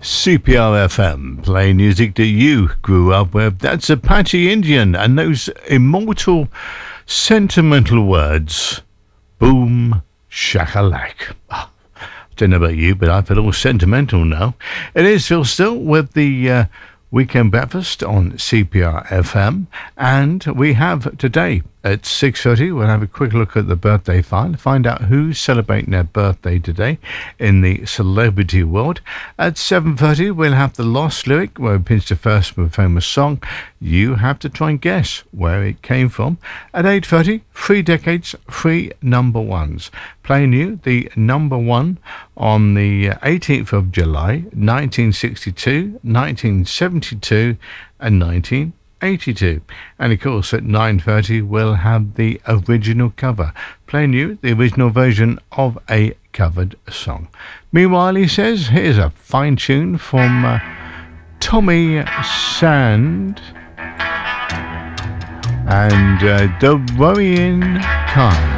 CPR-FM, playing music that you grew up with. That's Apache Indian and those immortal, sentimental words. Boom, shakalak. I don't know about you, but I feel all sentimental now. It is Phil Still with the Weekend Breakfast on CPR-FM, and we have today at 6:30, we'll have a quick look at the birthday file, find out who's celebrating their birthday today in the celebrity world. At 7:30, we'll have the Lost Lyric, where we pinch the first from a famous song. You have to try and guess where it came from. At 8:30, 3 decades, 3 number ones. Playing you the number one on the 18th of July, 1962, 1972, and 1982. And of course at 9:30 we'll have the original cover, playing you the original version of a covered song. Meanwhile, he says, here's a fine tune from Tommy Sand and The Worrying Kind.